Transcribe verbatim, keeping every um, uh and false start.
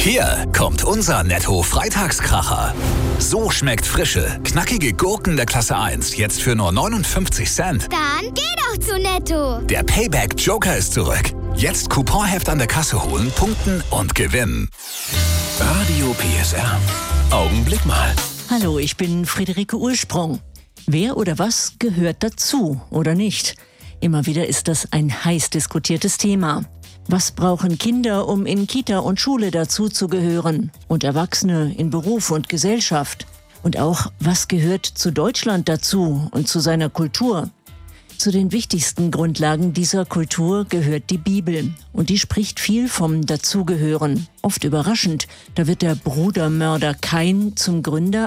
Hier kommt unser Netto-Freitagskracher. So schmeckt frische, knackige Gurken der Klasse eins jetzt für nur neunundfünfzig Cent. Dann geh doch zu Netto. Der Payback-Joker ist zurück. Jetzt Couponheft an der Kasse holen, punkten und gewinnen. Radio P S R. Augenblick mal. Hallo, ich bin Friederike Ursprung. Wer oder was gehört dazu oder nicht? Immer wieder ist das ein heiß diskutiertes Thema. Was brauchen Kinder, um in Kita und Schule dazuzugehören? Und Erwachsene in Beruf und Gesellschaft? Und auch, was gehört zu Deutschland dazu und zu seiner Kultur? Zu den wichtigsten Grundlagen dieser Kultur gehört die Bibel. Und die spricht viel vom Dazugehören. Oft überraschend. Da wird der Brudermörder Kain zum Gründer